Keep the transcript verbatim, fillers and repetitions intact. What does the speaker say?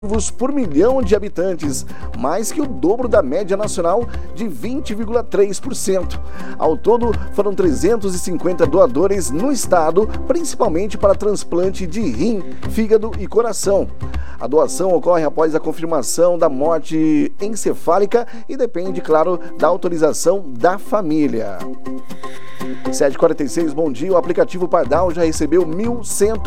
por milhão de habitantes, mais que o dobro da média nacional de vinte vírgula três por cento. Ao todo, foram trezentos e cinquenta doadores no estado, principalmente para transplante de rim, fígado e coração. A doação ocorre após a confirmação da morte encefálica e depende, claro, da autorização da família. sete e quarenta e seis, bom dia. O aplicativo Pardal já recebeu mil cento